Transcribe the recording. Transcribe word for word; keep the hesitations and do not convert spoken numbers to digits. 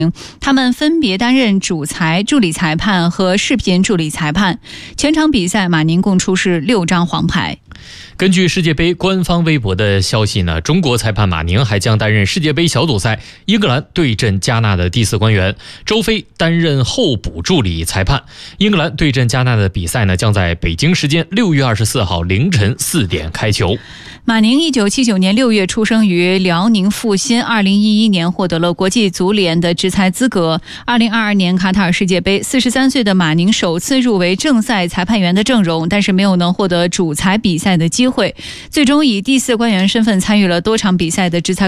他们分别担任主裁、助理裁判和视频助理裁判。全场比赛，马宁共出示六张黄牌。 根据世界杯官方微博的消息呢，中国裁判马宁还将担任世界杯小组赛英格兰对阵加纳的第四官员，周飞担任候补助理裁判。英格兰对阵加纳的比赛呢，将在北京时间六月二十四号凌晨四点开球。 马宁一九七九年六月出生于辽宁阜新，二零一一年获得了国际足联的执裁资格。二零二二年卡塔尔世界杯，四十三岁的马宁首次入围正赛裁判员的阵容，但是没有能获得主裁比赛的机会，最终以第四官员身份参与了多场比赛的执裁